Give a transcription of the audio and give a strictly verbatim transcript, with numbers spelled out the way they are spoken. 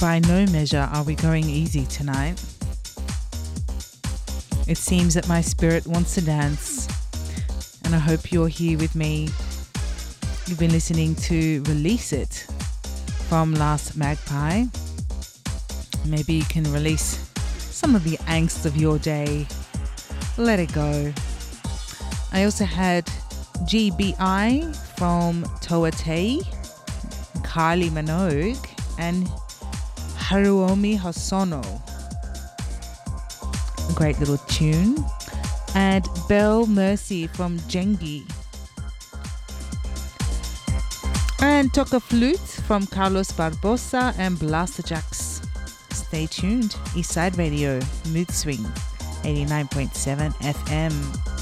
By no measure are we going easy tonight. It seems that my spirit wants to dance, and I hope you're here with me. You've been listening to Release It from Last Magpie. Maybe you can release some of the angst of your day. Let it go. I also had G B I from Toa Tei, Kylie Minogue, and Haruomi Hosono. A great little tune. And Belle Mercy from Jengi. And Toca Flute from Carlos Barbosa and Blasterjax. Stay tuned. Eastside Radio, Mood Swing, eighty-nine point seven F M.